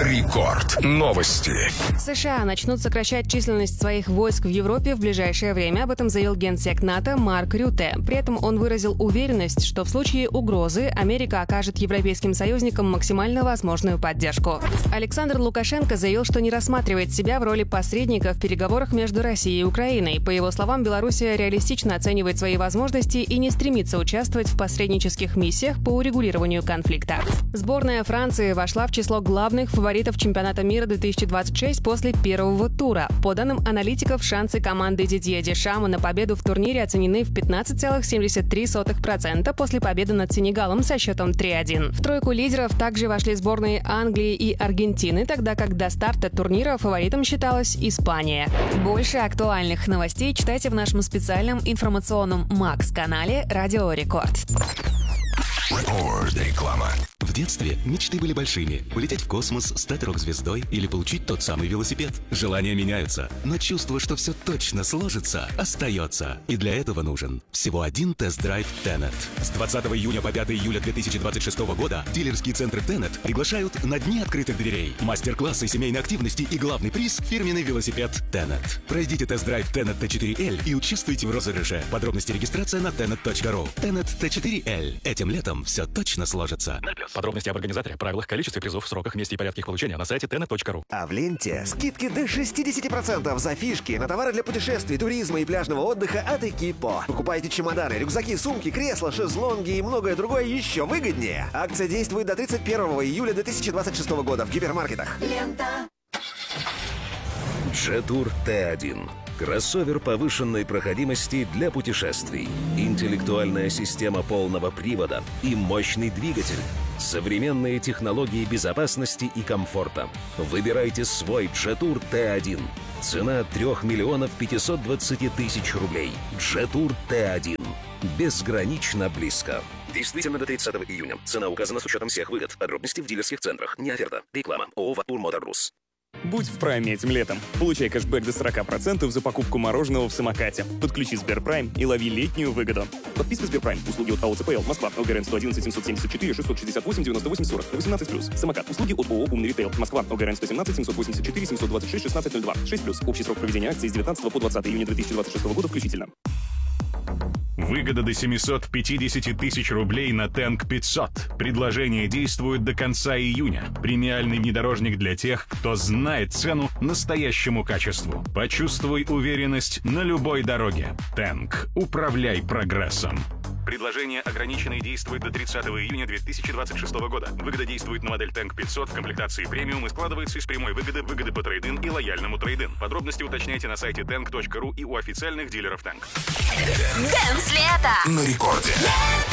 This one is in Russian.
Рекорд. Новости. США начнут сокращать численность своих войск в Европе в ближайшее время. Об этом заявил генсек НАТО Марк Рютте. При этом он выразил уверенность, что в случае угрозы Америка окажет европейским союзникам максимально возможную поддержку. Александр Лукашенко заявил, что не рассматривает себя в роли посредника в переговорах между Россией и Украиной. По его словам, Белоруссия реалистично оценивает свои возможности и не стремится участвовать в посреднических миссиях по урегулированию конфликта. Сборная Франции вошла в число главных фаворитов чемпионата мира 2026 после первого тура. По данным аналитиков, шансы команды Дидье Дешама на победу в турнире оценены в 15,73% после победы над Сенегалом со счетом 3-1. В тройку лидеров также вошли сборные Англии и Аргентины, тогда как до старта турнира фаворитом считалась Испания. Больше актуальных новостей читайте в нашем специальном информационном Макс-канале «Радио Рекорд». Реклама. В детстве мечты были большими. Улететь в космос, стать рок-звездой или получить тот самый велосипед. Желания меняются, но чувство, что все точно сложится, остается. И для этого нужен всего один тест-драйв Tenet. С 20 июня по 5 июля 2026 года дилерские центры Tenet приглашают на дни открытых дверей, мастер-классы семейной активности и главный приз – фирменный велосипед Tenet. Пройдите тест-драйв Tenet T4L и участвуйте в розыгрыше. Подробности регистрация на tenet.ru. Tenet T4L. Этим летом все точно сложится. Подробности об организаторе, правилах, количестве призов, сроках, месте и порядке их получения на сайте tenet.ru. А в ленте скидки до 60% за фишки на товары для путешествий, туризма и пляжного отдыха от Экипо. Покупайте чемоданы, рюкзаки, сумки, кресла, шезлонги и многое другое еще выгоднее. Акция действует до 31 июля 2026 года в гипермаркетах. Лента. Jetour T1. Кроссовер повышенной проходимости для путешествий. Интеллектуальная система полного привода и мощный двигатель. Современные технологии безопасности и комфорта. Выбирайте свой Jetour T1. Цена 3 миллионов 520 тысяч рублей. Jetour T1. Безгранично близко. Действительно до 30 июня. Цена указана с учетом всех выгод. Подробности в дилерских центрах. Не оферта. Реклама. ООО «Ватур Моторбус». Будь в прайме этим летом. Получай кэшбэк до 40% за покупку мороженого в самокате. Подключи Сберпрайм и лови летнюю выгоду. Подписка Сберпрайм. Услуги от АО ЦПЛ. Москва. ОГРН 111 774 668 98 40. 18+. Самокат. Услуги от ООО «Умный ритейл». Москва. ОГРН 117 784 726 1602. 6+. Общий срок проведения акции с 19 по 20 июня 2026 года включительно. Выгода до 750 тысяч рублей на Tank 500. Предложение действует до конца июня. Премиальный внедорожник для тех, кто знает цену настоящему качеству. Почувствуй уверенность на любой дороге. Tank. Управляй прогрессом. Предложение ограничено и действует до 30 июня 2026 года. Выгода действует на модель Tank 500 в комплектации премиум и складывается из прямой выгоды по трейд-ин и лояльному трейд-ин. Подробности уточняйте на сайте tank.ru и у официальных дилеров Tank. Дэнс лето на рекорде.